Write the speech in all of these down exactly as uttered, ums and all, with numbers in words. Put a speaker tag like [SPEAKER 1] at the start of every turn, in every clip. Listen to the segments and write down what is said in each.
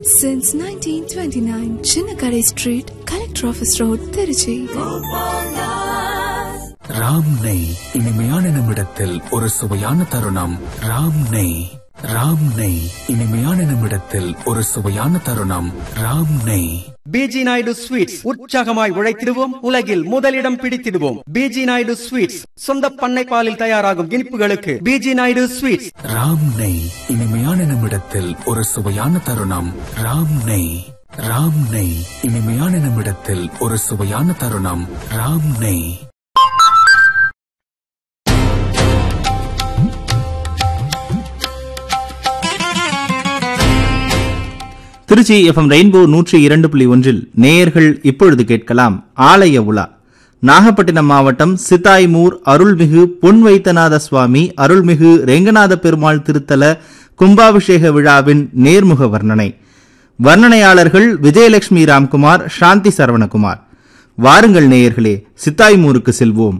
[SPEAKER 1] Since nineteen twenty-nine, Chinnakadai Street, Collector Office Road, Tiruchi.
[SPEAKER 2] Ram நெய், இனிமையான நிமிடத்தில் ஒரு சுவையான தருணம். ராம் நெய், ராம் நெய், இனிமையான நிமிடத்தில் ஒரு சுவையான தருணம். ராம் நெய்.
[SPEAKER 3] பிஜி நாயுடு ஸ்வீட்ஸ், உற்சாகமாய் உழைத்திடுவோம், உலகில் முதலிடம் பிடித்திடுவோம். பிஜி நாயுடு ஸ்வீட்ஸ், சொந்த பண்ணை பாலில் தயாராகும் இனிப்புகளுக்கு பிஜி நாயுடு ஸ்வீட்ஸ்.
[SPEAKER 2] ராம் நெய், இனிமையான நிமிடத்தில் ஒரு சுவையான தருணம். ராம் நெய், ராம் நெய், இனிமையான நிமிடத்தில் ஒரு சுவையான தருணம். ராம் நெய்.
[SPEAKER 4] திருச்சி எஃப்எம் ரெயின்போ நூற்றி இரண்டு புள்ளி ஒன்றில் நேயர்கள் இப்பொழுது கேட்கலாம் ஆலய உலா. நாகப்பட்டினம் மாவட்டம் சித்தாய்மூர் அருள்மிகு பொன் வைத்தநாத சுவாமி அருள்மிகு ரெங்கநாத பெருமாள் திருத்தல கும்பாபிஷேக விழாவின் நேர்முக வர்ணனை. வர்ணனையாளர்கள் விஜயலட்சுமி ராம்குமார், சாந்தி சரவணகுமார். வாருங்கள் நேயர்களே, சித்தாய்மூருக்கு செல்வோம்.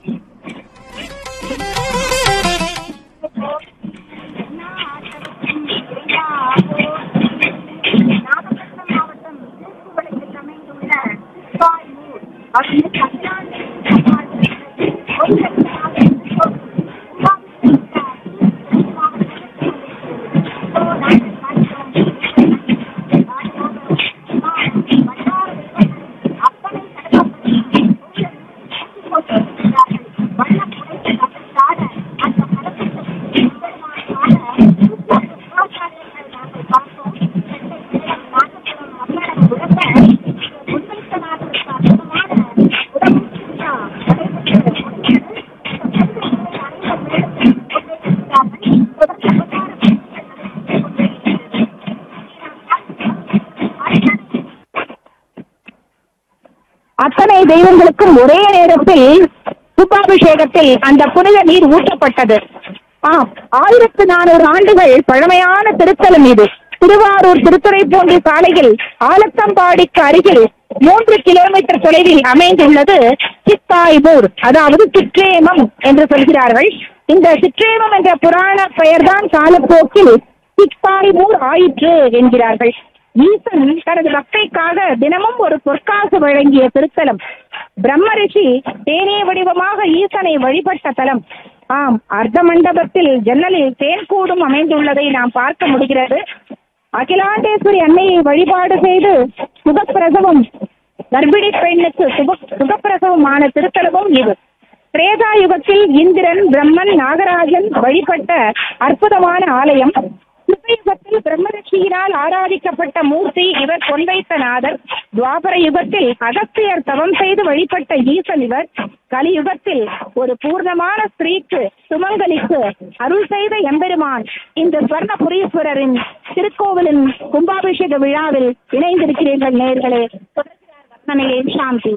[SPEAKER 5] அத்தனை தெய்வங்களுக்கும் ஒரே நேரத்தில் கும்பாபிஷேகத்தில் அந்த புனித நீர் ஊற்றப்பட்டது. ஆம், ஆயிரத்து நானூறு ஆண்டுகள் பழமையான திருத்தலம் இது. திருவாரூர் திருத்துறைப்பூண்டி சாலையில் ஆலத்தம்பாடிக்கு அருகில் மூன்று கிலோமீட்டர் தொலைவில் அமைந்துள்ளது சித்தாய்மூர், அதாவது சிற்றேமம் என்று சொல்கிறார்கள். இந்த சிற்றேமம் என்ற புராண பெயர்தான் காலப்போக்கில் சித்தாய்மூர் ஆயிற்று என்கிறார்கள். ஈசன் தனது பக்தைக்காக தினமும் ஒரு பொற்காசு வழங்கிய திருத்தலம். பிரம்ம ரிஷி தேனே வடிவமாக ஈசனை வழிபட்ட தலம். ஆம், அர்த்த மண்டபத்தில் ஜன்னலில் தேன் கூடும் அமைந்துள்ளதை நாம் பார்க்க முடிகிறது. அகிலாண்டேஸ்வரி அன்னையை வழிபாடு செய்து சுகப்பிரசவம் கர்ப்பிணி பெண்ணுக்கு சுக சுகப்பிரசவமான திருத்தலமும் இது. திரேதா யுகத்தில் இந்திரன், பிரம்மன், நாகராஜன் வழிபட்ட அற்புதமான ஆலயம். யுகத்தில் பிரம்மரிஷியினால் ஆராதிக்கப்பட்ட மூர்த்தி இவர் பொன் வைத்தநாதர். துவாபர யுகத்தில் அகஸ்தியர் தவம் செய்து வழிபட்ட ஈசன் இவர். கலியுகத்தில் ஒரு பூர்ணமான ஸ்திரீக்கு சுமங்கலிக்கு அருள் செய்த எம்பெருமான் இந்த ஸ்வர்ணபுரீஸ்வரரின் திருக்கோவிலின் கும்பாபிஷேக விழாவில் இணைந்திருக்கிறீர்கள் நேயர்களே. வர்ணனையை சாந்தி.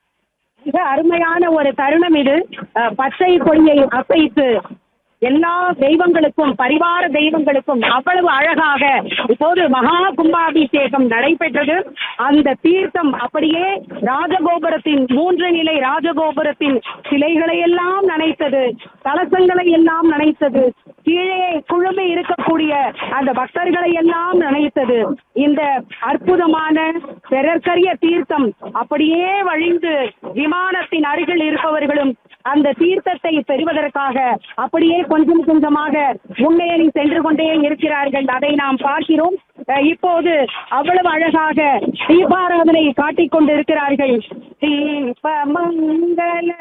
[SPEAKER 5] மிக அருமையான ஒரு தருணம் இது. பச்சை கொடியை அசைத்து எல்லா தெய்வங்களுக்கும், பரிவார தெய்வங்களுக்கும் அவ்வளவு அழகாக இப்போது மகா கும்பாபிஷேகம் நடைபெற்றது. அந்த தீர்த்தம் அப்படியே ராஜகோபுரத்தின் மூன்று நிலை ராஜகோபுரத்தின் சிலைகளை எல்லாம் நனைத்தது, கலசங்களை எல்லாம் நனைத்தது, கீழே குழுமி இருக்கக்கூடிய அந்த பக்தர்களை எல்லாம் நனைத்தது. இந்த அற்புதமான பெறற்கரிய தீர்த்தம் அப்படியே வழிந்து விமானத்தின் அருகில் இருப்பவர்களும் அந்த தீர்த்தத்தை பெறுவதற்காக அப்படியே கொஞ்சம் கொஞ்சமாக முன்னேறி சென்று கொண்டே இருக்கிறார்கள். அதை நாம் பார்க்கிறோம். இப்போது அவ்வளவு அழகாக தீபாராதனை காட்டிக் கொண்டிருக்கிறார்கள். தீப மங்கள